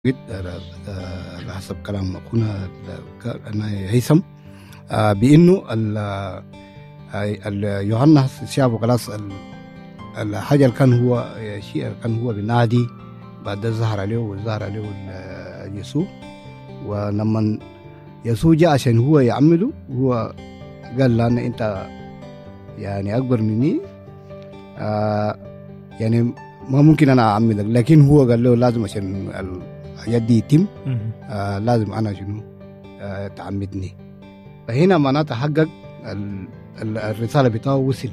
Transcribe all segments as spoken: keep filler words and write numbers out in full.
على حسب كلام أخونا هيثم بأنه يوحنا شافوا خلاص الحاجة اللي كان هو شيء كان هو بنادي بعد ظهر عليه وظهر عليه يسوع. ولما يسوع جاء عشان هو يعمله هو قال له أنا أنت يعني أكبر مني آه يعني ما ممكن أنا أعملك، لكن هو قال له لازم عشان الحاجات دي يتم آه لازم أنا شنو آه تعمدني. فهنا معناته حقق الرسالة بتاعه وصل.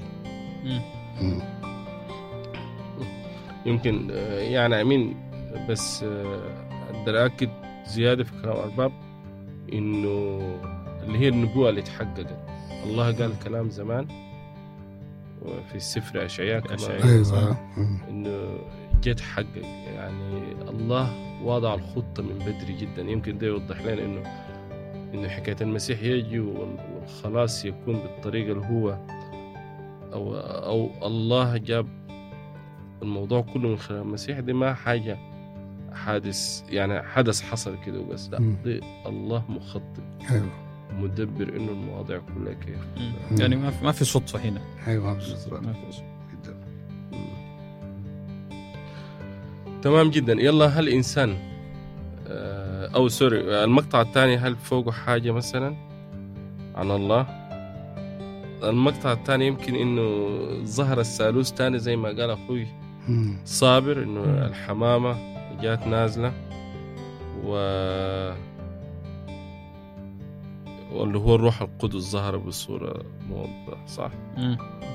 يمكن يعني أمين بس أقدر أكد زيادة في كلام أرباب إنه اللي هي النبوة اللي تحققت. الله قال كلام زمان في السفر أشعياء أيوة. إنه جت حقق، يعني الله وضع الخطة من بدري جدا. يمكن ده يوضح لنا إنه إنه حكاية المسيح يجي والخلاص يكون بالطريقة اللي هو أو أو الله جاب الموضوع كله من خلال المسيح. دي ما حاجة حادث يعني حدث حصل كده وبس، لا دي الله مخطط أيوة. مدبر إنه المواضيع كلها كيف مم. يعني ما في ما في صدفة هنا. أيوة ما في صدفة. تمام جدا. يلا هل إنسان أو سوري المقطع الثاني هل فوقه حاجة مثلا عن الله؟ المقطع الثاني يمكن إنه ظهر الثالوث تاني زي ما قال أخوي صابر، إنه الحمامة جات نازلة و واللي هو الروح القدس ظهر بصورة موضحة صح؟ مم.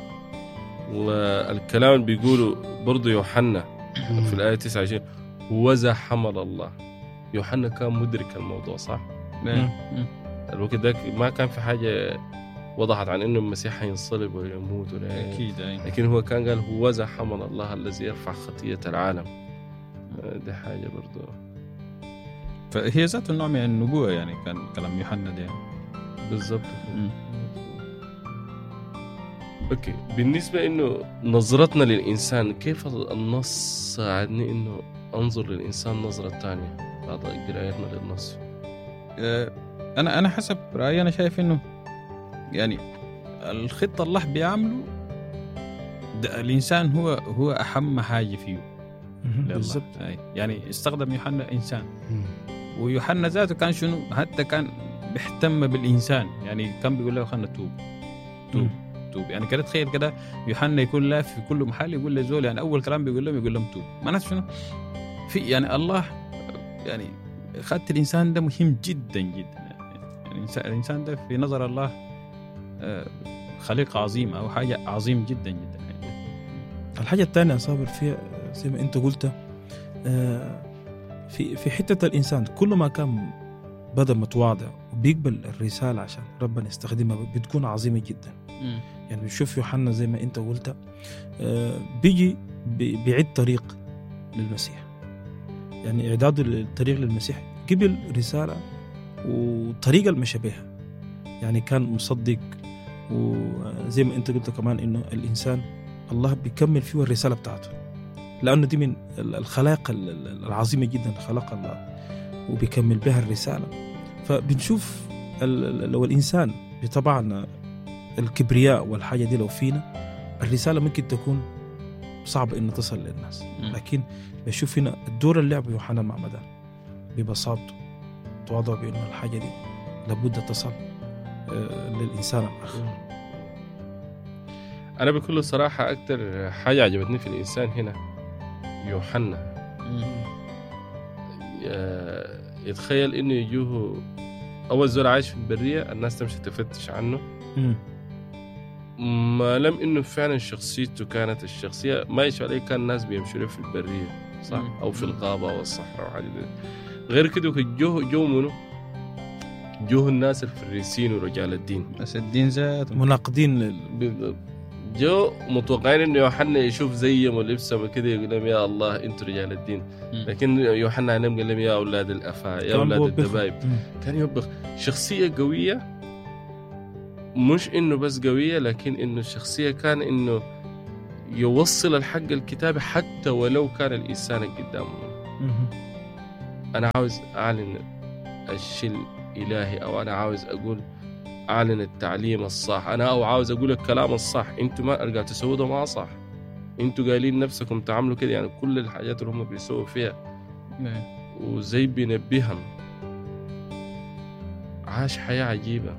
والكلام اللي بيقوله برضو يوحنا في الآية تسعة وعشرين وذا حمل الله. يوحنا كان مدرك الموضوع صح؟ مم. الوقت ده ما كان في حاجة وضحت عن إنه المسيح هينصلب ويموت ولا أكيد أي. لكن هو كان قال هو ذا حمل الله الذي يرفع خطية العالم. دي حاجة برضو فهي ذات النوع من النبوة يعني كان كلام يوحنا ده بالضبط. أوكي بالنسبة إنه نظرتنا للإنسان كيف النص ساعدني إنه أنظر للإنسان نظرة تانية بعد قراءتنا للنص؟ أنا أنا حسب رأيي أنا شايف إنه يعني الخطة الله بيعمله الإنسان هو هو أهم حاجة فيه بالضبط. يعني استخدم يوحنا إنسان ويوحنا ذاته كان شنو حتى كان بيهتم بالإنسان، يعني كان بيقول له خلنا توب توب توب. يعني كده تخيل كده يوحنا يكون لا في كل محل يقول لزول يعني أول كلام بيقول لهم يقول لهم توب. معناته شنو في يعني الله يعني خدت الإنسان ده مهم جدا جدا. يعني الإنسان ده في نظر الله خليقة عظيمة أو حاجة عظيم جدا جدا. الحاجة الثانية أصابر فيها زي ما أنت قلت في في حتة الإنسان كل ما كان بدأ متواضع وبيقبل الرسالة عشان ربنا يستخدمها بتكون عظيمة جدا. م. يعني بنشوف يوحنا زي ما أنت قلت بيجي بيعد طريق للمسيح، يعني إعداد الطريق للمسيح قبل رسالة وطريقة المشى بها، يعني كان مصدق. وزي ما أنت قلت كمان إنه الإنسان الله بيكمل فيه الرسالة بتاعته لأنه دي من الخلاق العظيمة جدا خلق الله وبيكمل بها الرسالة. فبنشوف لو الإنسان بطبعنا الكبرياء والحاجة دي لو فينا الرسالة ممكن تكون صعبة إن تصل للناس، لكن بشوف هنا الدور اللي لعبه يوحنا المعمدان ببساطته تواضع بأنه الحاجة دي لابد تصل للإنسان الآخر. أنا بكل صراحة أكتر حاجة عجبتني في الإنسان هنا يوحنا يتخيل إنه يجوه أول زول عايش في البرية الناس تمشي تفتش عنه ما لم إنه فعلا شخصيته كانت الشخصية ما يشوف عليه كان الناس بيمشوا في البرية صح أو في الغابة والصحراء وحاجة غير كده جوه جو منه جوه الناس الفريسين ورجال الدين بس الدين ذات مناقضين لل... جو متوقعين إنه يوحنا يشوف زيهم ولبسهم كده يقول لهم يا الله أنتوا رجال الدين م. لكن يوحنا عليهم قال لهم يا أولاد الأفاء يا أولاد الدبايب. كان يوبخ شخصية قوية، مش إنه بس قوية لكن إنه الشخصية كان إنه يوصل الحق الكتابي حتى ولو كان الإنسان قدامه. أنا عاوز أعلن الشيء الإلهي، أو أنا عاوز أقول أعلن التعليم الصح، أنا أو عاوز أقول الكلام الصح. أنتوا ما أرجع تسووا ده ما صح، أنتوا قايلين نفسكم تعملوا كده. يعني كل الحاجات اللي هم بيسووا فيها وزي بينبههم عاش حياة عجيبة،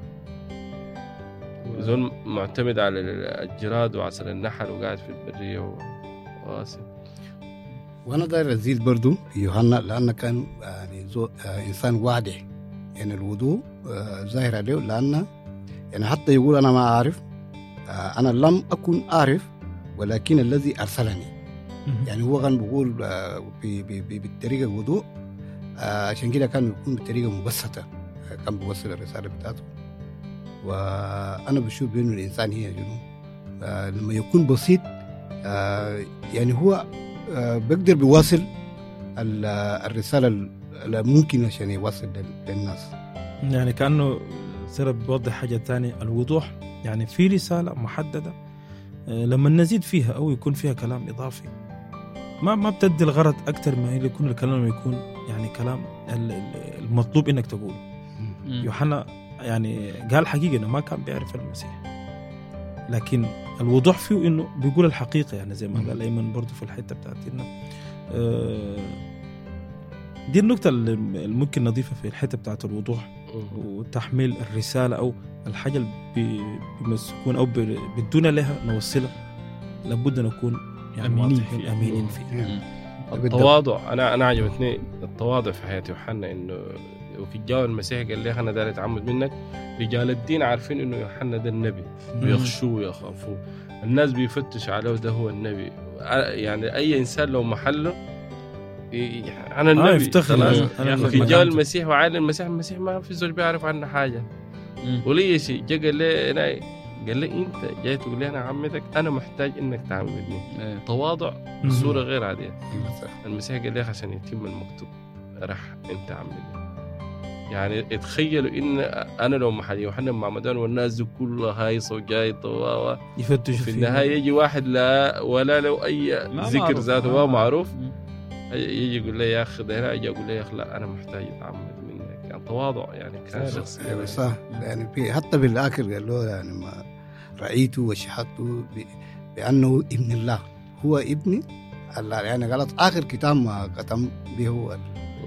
زول معتمد على الجراد وعسل النحل وقاعد في البرية وواسم. وانا داير ازيد برضو في يوحنا، لان كان يعني زو آه انسان واضح، يعني الوضوء آه ظاهر عليه، لان يعني حتى يقول انا ما اعرف، آه انا لم اكن اعرف ولكن الذي ارسلني. يعني هو كان بيقول آه بالطريقه الوضوء، آه عشان كده كان يكون بطريقه مبسطه، آه كان بيوصل الرساله بتاعته. وانا بشوف بانه الانسان هي جنون آه لما يكون بسيط، آه يعني هو آه بيقدر بيواصل الرساله اللي ممكن عشان يوصل للناس. يعني كانه سير بيوضح حاجه ثانيه، الوضوح يعني في رساله محدده، آه لما نزيد فيها او يكون فيها كلام اضافي ما ما بتدي الغرض اكثر ما يكون الكلام يكون يعني كلام المطلوب انك تقوله. يوحنا يعني قال حقيقة إنه ما كان بيعرف المسيح، لكن الوضوح فيه إنه بيقول الحقيقة. يعني زي ما قال أيمن برضو في الحتة بتاعتنا، دي النقطة اللي ممكن نضيفها في الحتة بتاعت الوضوح وتحميل الرسالة أو الحاجة اللي بيمسكون أو بدون لها نوصلها، لابد نكون يعني أمينين فيه أمينين فيه. التواضع، أنا أنا عجبتني التواضع في حياة يوحنا، إنه وفي الجو المسيح قال لي أنا داري أتعمد منك. رجال الدين عارفين إنه يوحنا ده النبي، بيخشوه ويخافوه، الناس بيفتش عليه ده هو النبي. يعني أي إنسان لو محله أنا النبي آه يفتخر. في الجو المسيح وعالم المسيح المسيح ما في زول بيعرف عنه حاجة ولي شيء. جا قال لي أنا قال لي أنت جاي تقول لي أنا عمتك، أنا محتاج إنك تعمدني. تواضع بصورة غير عادية. المسيح قال لي عشان يتم المكتوب راح أنت عمدني. يعني اتخيلوا ان انا لو محل يوحنا معمدان والناس دي كلها هايصه وجايطه و يفتشوا في النهايه يجي واحد لا ولا له اي ذكر ذاته ما معروف، يجي يقول لي يا اخي ده هنا، يجي يقول لي يا اخي لا انا محتاج اتعمد منك. يعني تواضع يعني كان شخصيه صح. يعني في حتى بالاخر قال له يعني ما رايته وشهدته بانه ابن الله، هو ابن الله. يعني غلط اخر كتاب ما ختم به هو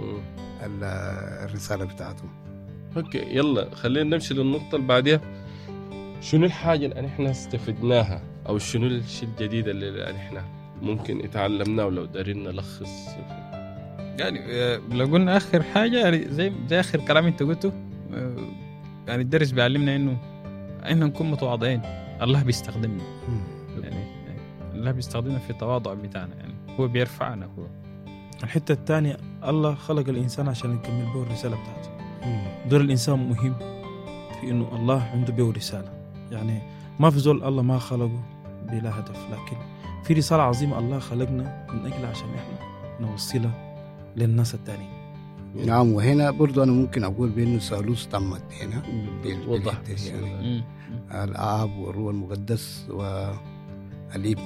الرسالة بتاعته. اوكي يلا خلينا نمشي للنقطة اللي بعدها. شنو الحاجة اللي احنا استفدناها، او شنو الشيء الجديد اللي احنا ممكن اتعلمناه ولو دارين نلخص؟ يعني لو قلنا اخر حاجة يعني زي زي اخر كلام انت قلته، يعني الدرس بيعلمنا انه احنا نكون متواضعين، الله بيستخدمنا. يعني الله بيستخدمنا في التواضع بتاعنا، يعني هو بيرفعنا. هو الحتة الثانية الله خلق الإنسان عشان يكمل به الرسالة بتاعته. دور الإنسان مهم في إنه الله عنده به رسالة. يعني ما في زول الله ما خلقه بلا هدف، لكن في رسالة عظيمة الله خلقنا من أجلها عشان إحنا نوصلها للناس التانيين. نعم. وهنا برضو أنا ممكن أقول بأنه ثالوث تمت هنا وضح يعني الآب والروح المقدس والابن.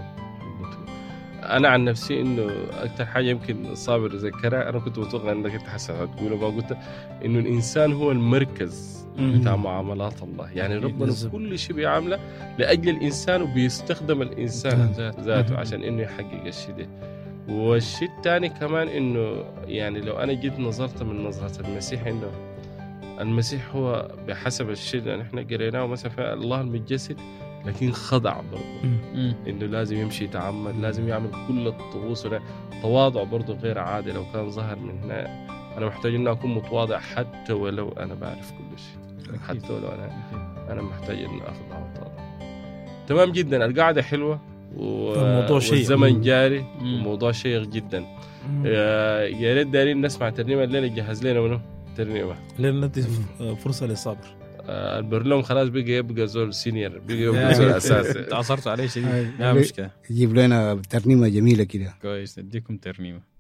أنا عن نفسي إنه أكتر حاجة يمكن صابر ذكرها، أنا كنت متوقع إنك أنت حسن هتقوله ما قلت، إنه الإنسان هو المركز بتاع معاملات الله. يعني ربنا كل شيء بيعمله لأجل الإنسان، وبيستخدم الإنسان ذاته عشان إنه يحقق الشيء ده. والشيء الثاني كمان إنه يعني لو أنا جيت نظرت من نظرة المسيح، إنه المسيح هو بحسب الشيء اللي نحن قريناه مثلا في الله المتجسد، لكن خضع برضه إنه لازم يمشي يتعمد، لازم يعمل كل الطقوس. تواضع برضه غير عادي. لو كان ظهر من هنا أنا محتاج إني أكون متواضع حتى ولو أنا بعرف كل شيء، حتى ولو أنا أنا محتاج إني أخضع وأتواضع. تمام جدا. القعدة حلوة والزمن جاري وموضوع شيق جدا. يا ريت دارين نسمع ترنيمة الليلة. جهز لنا منه ترنيمة لين ندي فرصة للصبر. البرلوم خلاص بقى يبقى زول سينيور، بقى يبقى زول أساسي. تعصرت عليه شديد. لا مشكلة. يجيب لنا ترنيمة جميلة كده. كويس نديكم ترنيمة.